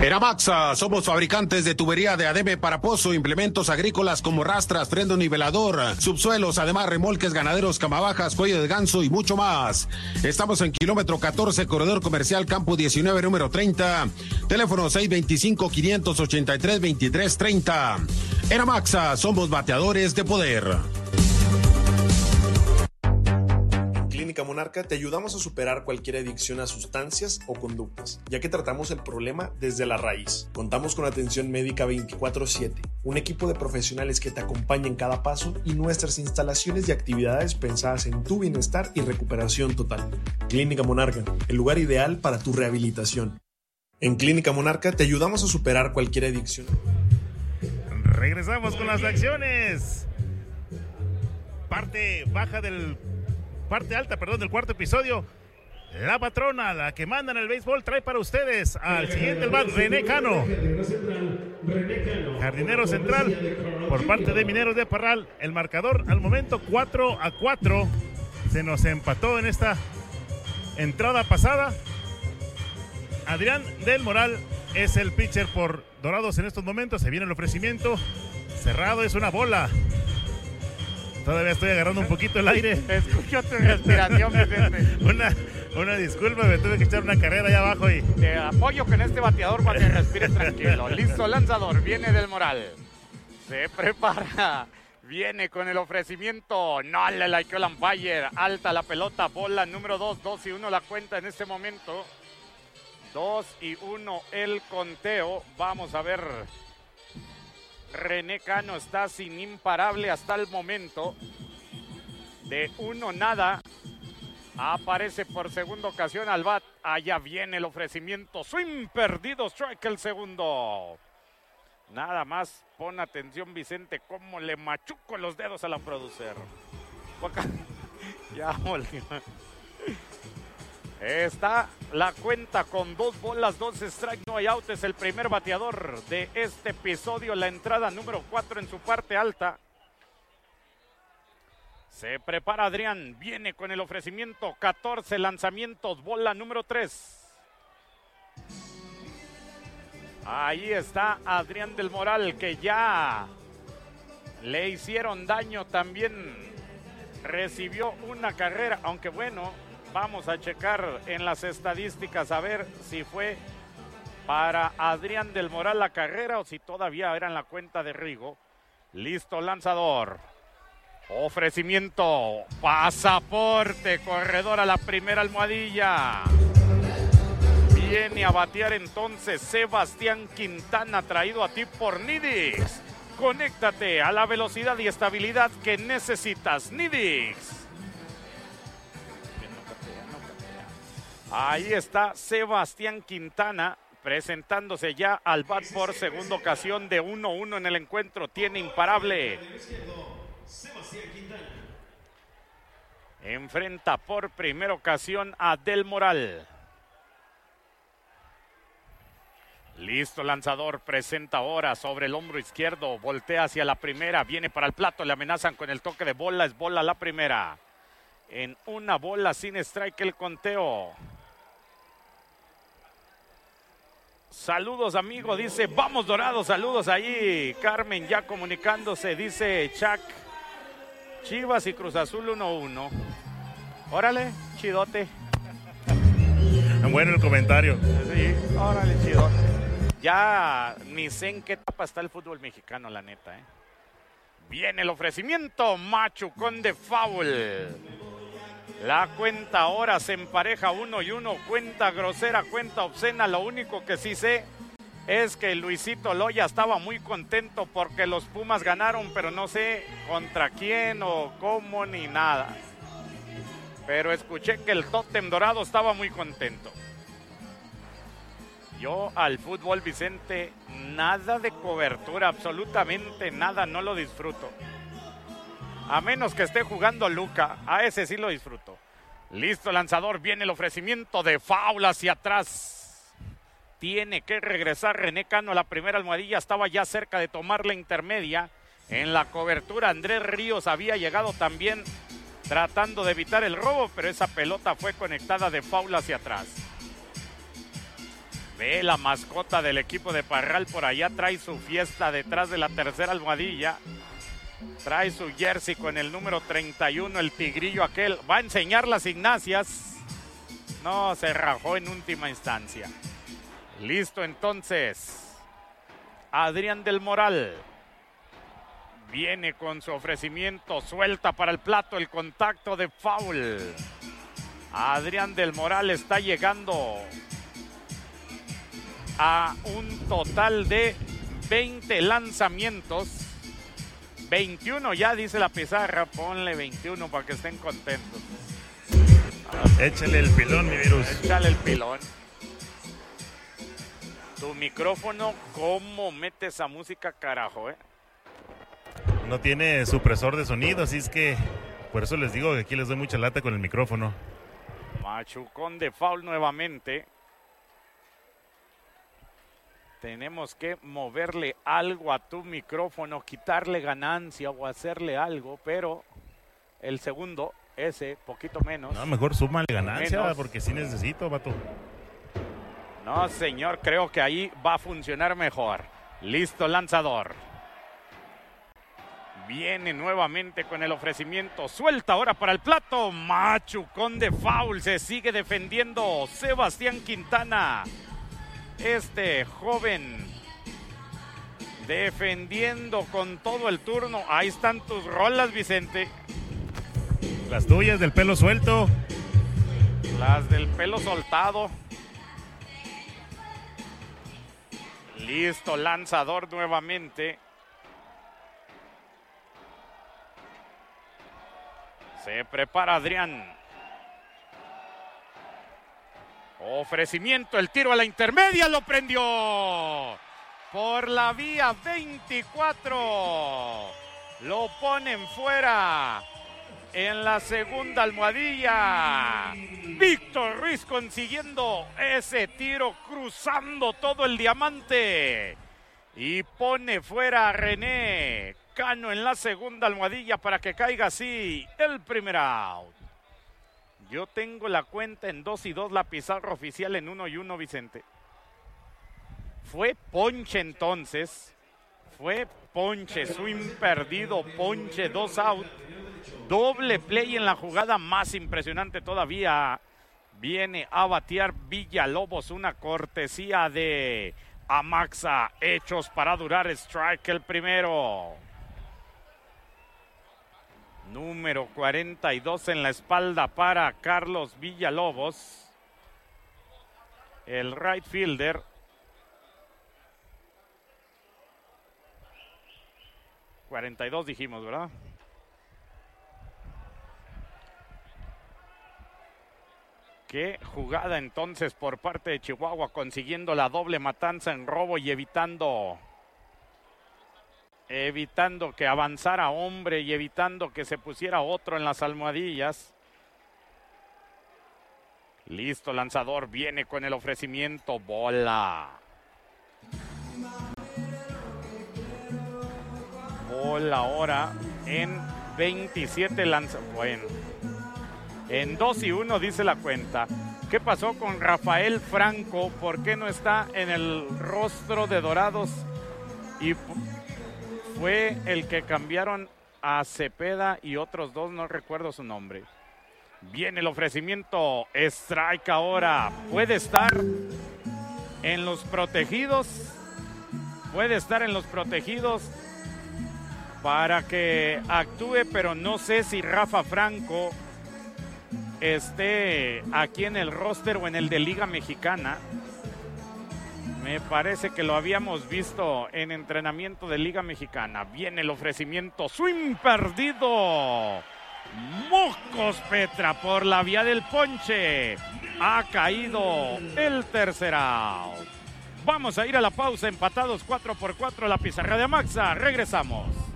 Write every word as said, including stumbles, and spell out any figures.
En Amaxa somos fabricantes de tubería de adebe para pozo, implementos agrícolas como rastras, freno nivelador, subsuelos, además remolques ganaderos, camabajas, cuello de ganso y mucho más. Estamos en kilómetro catorce, corredor comercial Campo diecinueve, número treinta. Teléfono seis veinticinco, quinientos ochenta y tres, veintitrés treinta. En Amaxa somos bateadores de poder. Clínica Monarca te ayudamos a superar cualquier adicción a sustancias o conductas, ya que tratamos el problema desde la raíz. Contamos con atención médica veinticuatro siete, un equipo de profesionales que te acompaña en cada paso y nuestras instalaciones y actividades pensadas en tu bienestar y recuperación total. Clínica Monarca, el lugar ideal para tu rehabilitación. En Clínica Monarca te ayudamos a superar cualquier adicción. Regresamos con las acciones. Parte baja del... Parte alta, perdón, del cuarto episodio. La patrona, la que manda en el béisbol, trae para ustedes al siguiente el bat, René Cano. Jardinero central por parte de Mineros de Parral. El marcador al momento cuatro a cuatro. Se nos empató en esta entrada pasada. Adrián del Moral es el pitcher por Dorados en estos momentos. Se viene el ofrecimiento. Cerrado, es una bola. Todavía estoy agarrando un poquito el aire. Escucho tu respiración, Vicente. Una, una disculpa, me tuve que echar una carrera allá abajo. Y... Te apoyo con este bateador para que respires tranquilo. Listo, lanzador, viene del Moral. Se prepara. Viene con el ofrecimiento. No le likeó el umpire. Alta la pelota, bola número dos. Dos y uno la cuenta en este momento. Dos y uno el conteo. Vamos a ver. René Cano está sin imparable hasta el momento. De uno nada. Aparece por segunda ocasión al bat. Allá viene el ofrecimiento. Swing perdido. Strike el segundo. Nada más. Pon atención, Vicente, cómo le machuco los dedos a la producer. Ya volvió. Está la cuenta con dos bolas, dos strikes, no hay out. Es el primer bateador de este episodio. La entrada número cuatro en su parte alta. Se prepara Adrián. Viene con el ofrecimiento. catorce lanzamientos. Bola número tres. Ahí está Adrián del Moral, que ya le hicieron daño también. Recibió una carrera, aunque bueno... Vamos a checar en las estadísticas a ver si fue para Adrián del Moral la carrera o si todavía era en la cuenta de Rigo. Listo, lanzador. Ofrecimiento. Pasaporte. Corredor a la primera almohadilla. Viene a batear entonces Sebastián Quintana, traído a ti por Nidix. Conéctate a la velocidad y estabilidad que necesitas. Nidix. Ahí está Sebastián Quintana presentándose ya al bat por segunda ocasión de uno uno en el encuentro. Tiene imparable. Enfrenta por primera ocasión a Del Moral. Listo, lanzador, presenta ahora sobre el hombro izquierdo. Voltea hacia la primera, viene para el plato, le amenazan con el toque de bola. Es bola la primera. En una bola sin strike el conteo. Saludos, amigo, dice, vamos Dorados, saludos ahí. Carmen ya comunicándose, dice Chuck. Chivas y Cruz Azul uno uno. Órale, chidote. Bueno el comentario. Sí, órale, chidote. Ya ni sé en qué etapa está el fútbol mexicano, la neta, ¿eh? Viene el ofrecimiento, machucón de foul. La cuenta ahora se empareja uno y uno, cuenta grosera, cuenta obscena. Lo único que sí sé es que Luisito Loya estaba muy contento porque los Pumas ganaron, pero no sé contra quién o cómo ni nada. Pero escuché que el Tótem Dorado estaba muy contento. Yo al fútbol, Vicente, nada de cobertura, absolutamente nada, no lo disfruto. A menos que esté jugando Luca, a ese sí lo disfruto. Listo, lanzador, viene el ofrecimiento de foul hacia atrás. Tiene que regresar René Cano a la primera almohadilla, estaba ya cerca de tomar la intermedia. En la cobertura Andrés Ríos había llegado también tratando de evitar el robo, pero esa pelota fue conectada de foul hacia atrás. Ve la mascota del equipo de Parral por allá, trae su fiesta detrás de la tercera almohadilla. Trae su jersey con el número treinta y uno, el tigrillo aquel. Va a enseñar las Ignacias. No, se rajó en última instancia. Listo entonces. Adrián del Moral. Viene con su ofrecimiento, suelta para el plato el contacto de foul. Adrián del Moral está llegando a un total de veinte lanzamientos. veintiuno ya dice la pizarra, ponle veintiuno para que estén contentos. Échale el pilón, mi virus. Échale el pilón. Tu micrófono, ¿cómo mete esa música, carajo, eh? No tiene supresor de sonido, así es que por eso les digo que aquí les doy mucha lata con el micrófono. Machucón de foul nuevamente. Tenemos que moverle algo a tu micrófono, quitarle ganancia o hacerle algo, pero el segundo, ese, poquito menos. No, mejor súmale ganancia, menos. Porque sí necesito, vato. No, señor, creo que ahí va a funcionar mejor. Listo, lanzador. Viene nuevamente con el ofrecimiento. Suelta ahora para el plato. Machucón de foul. Se sigue defendiendo Sebastián Quintana. Este joven defendiendo con todo el turno. Ahí están tus rolas, Vicente. Las tuyas del pelo suelto. Las del pelo soltado. Listo, lanzador nuevamente. Se prepara Adrián. Ofrecimiento, el tiro a la intermedia, lo prendió. Por la vía veinticuatro. Lo ponen fuera. En la segunda almohadilla. Víctor Ruiz consiguiendo ese tiro, cruzando todo el diamante. Y pone fuera a René Cano en la segunda almohadilla para que caiga así el primer out. Yo tengo la cuenta en dos y dos, la pizarra oficial en uno y uno, Vicente. Fue ponche entonces. Fue ponche, swing perdido, ponche, dos out. Doble play en la jugada más impresionante todavía. Viene a batear Villalobos, una cortesía de Amaxa. Hechos para durar, strike el primero. Número cuarenta y dos en la espalda para Carlos Villalobos. El right fielder. cuarenta y dos dijimos, ¿verdad? Qué jugada entonces por parte de Chihuahua, consiguiendo la doble matanza en robo y evitando, evitando que avanzara hombre y evitando que se pusiera otro en las almohadillas. Listo, lanzador, viene con el ofrecimiento, bola. Bola ahora en veintisiete lanza. Bueno. En dos y uno dice la cuenta. ¿Qué pasó con Rafael Franco? ¿Por qué no está en el rostro de Dorados? Y fue el que cambiaron a Cepeda y otros dos, no recuerdo su nombre. Viene el ofrecimiento, strike ahora. Puede estar en los protegidos. Puede estar en los protegidos para que actúe, pero no sé si Rafa Franco esté aquí en el roster o en el de Liga Mexicana. Me parece que lo habíamos visto en entrenamiento de Liga Mexicana. Viene el ofrecimiento, swing perdido. Mocos Petra por la vía del ponche. Ha caído el tercer out. Vamos a ir a la pausa, empatados cuatro por cuatro, la pizarra de Amaxa. Regresamos.